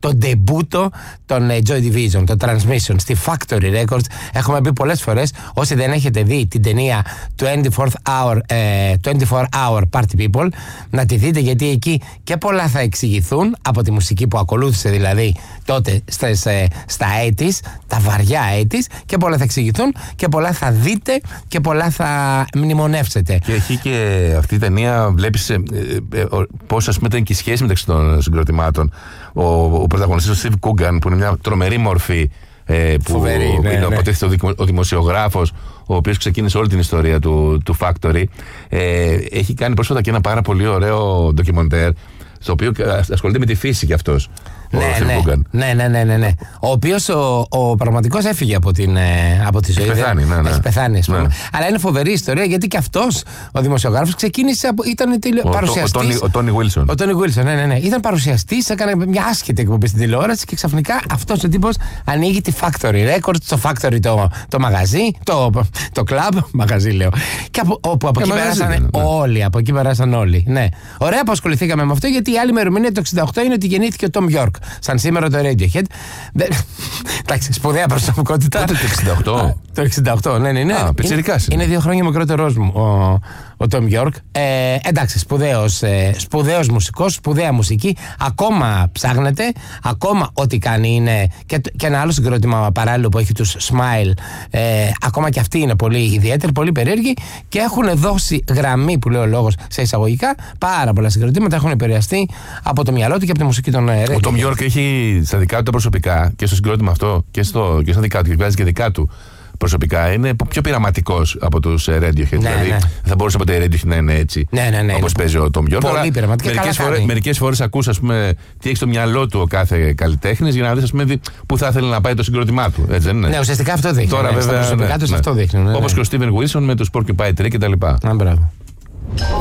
το ντεμπούτο των Joy Division, το Transmission στη Factory Records. Έχουμε πει πολλές φορές, όσοι δεν έχετε δει την ταινία 24 Hour Party People, να τη δείτε, γιατί εκεί και πολλά θα εξηγηθούν από τη μουσική που ακολούθησε δηλαδή τότε στα 80's, τα βαριά 80's, και πολλά θα εξηγηθούν και πολλά θα δείτε και πολλά θα μνημονεύσετε. Και έχει και αυτή η ταινία, βλέπεις πώς ας πούμε ήταν και η σχέση μεταξύ των συγκροτημάτων. Ο πρωταγωνιστής, ο Steve Coogan, που είναι μια τρομερή μορφή, που φοβερή, είναι ο δημοσιογράφος, ο οποίος ξεκίνησε όλη την ιστορία του Factory, έχει κάνει πρόσφατα και ένα πάρα πολύ ωραίο ντοκιμοντέρ, στο οποίο ασχολείται με τη φύση κι αυτός. Ναι. Ο οποίος ο πραγματικός έφυγε από τη ζωή. Έχει πεθάνει, ας πούμε. Αλλά είναι φοβερή ιστορία, γιατί και αυτός ο δημοσιογράφος ξεκίνησε ήταν παρουσιαστής. Ο Τόνι Βίλσον. Ο Τόνι Βίλσον, ναι. Ήταν παρουσιαστής, έκανε μια άσχετη εκπομπή στην τηλεόραση και ξαφνικά αυτός ο τύπος ανοίγει τη Factory Records, το Factory το μαγαζί, το club, μαγαζί λέω. Και από εκεί περάσαν όλοι. Από εκεί περάσαν όλοι. Ναι. Ωραία που ασχοληθήκαμε με αυτό, γιατί η άλλη ημερομηνία το 68 είναι ότι γεννήθηκε ο Tom York. Σαν σήμερα το Radiohead. Εντάξει, σπουδαία προσωπικότητα. Το 68. Το 68, ναι. Είναι 2 χρόνια μικρότερός μου ο Tom York. Εντάξει, σπουδαίος μουσικός, σπουδαία μουσική. Ακόμα ψάχνεται, ακόμα ό,τι κάνει είναι. Και ένα άλλο συγκρότημα παράλληλο που έχει τους Smile. Ακόμα και αυτή είναι πολύ ιδιαίτερη, πολύ περίεργη. Και έχουν δώσει γραμμή, που λέει ο λόγος σε εισαγωγικά, πάρα πολλά συγκροτήματα. Έχουν επηρεαστεί από το μυαλό του και από τη μουσική των Radiohead. Ο Tom York έχει στα δικά του τα προσωπικά και στο συγκρότημα αυτό και στα δικά του, και βγάζει και δικά του προσωπικά. Είναι πιο πειραματικός από τους Radiohead. Δηλαδή δεν θα μπορούσε ποτέ η Radiohead να είναι έτσι. Όπως παίζει ο Tom York. Πολύ πειραματικά. Μερικές φορές ακούς, ας πούμε, τι έχει στο μυαλό του ο κάθε καλλιτέχνης, για να δεις, ας πούμε, πού θα ήθελε να πάει το συγκρότημά του. Έτσι δεν είναι? Ναι, ουσιαστικά αυτό δείχνει. Τώρα βέβαια. Αυτό δείχνει. Όπως και ο Steven Wilson με τους Porcupine Tree κτλ. Μπράβο.